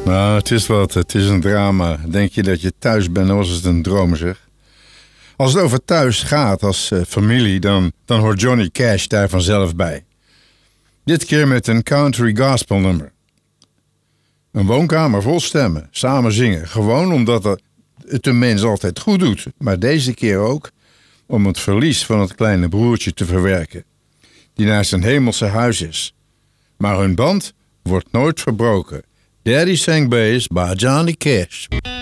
Nou, het is wat. Het is een drama. Denk je dat je thuis bent, dan was het een droom, zeg. Als het over thuis gaat als familie, dan hoort Johnny Cash daar vanzelf bij. Dit keer met een country gospel nummer. Een woonkamer vol stemmen, samen zingen. Gewoon omdat het een mens altijd goed doet. Maar deze keer ook om het verlies van het kleine broertje te verwerken. Die naar zijn hemelse huis is. Maar hun band wordt nooit verbroken. Daddy sang bass by Johnny Cash.